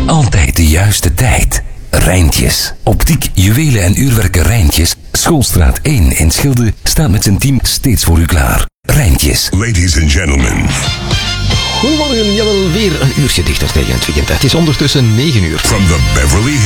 Altijd de juiste tijd. Rijntjes. Optiek, juwelen en uurwerken Rijntjes. Schoolstraat 1 in Schilde staat met zijn team steeds voor u klaar. Rijntjes. Ladies and gentlemen. Goedemorgen, jawel, weer een uurtje dichter tegen het weekend. Het is ondertussen 9 uur. From the Beverly